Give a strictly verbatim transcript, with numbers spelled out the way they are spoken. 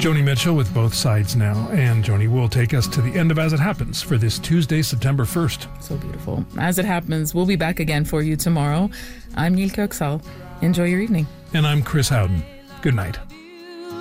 Joni Mitchell with Both Sides Now. And Joni will take us to the end of As It Happens for this Tuesday, September first. So beautiful. As It Happens, we'll be back again for you tomorrow. I'm Neil Kirksall. Enjoy your evening. And I'm Chris Howden. Good night.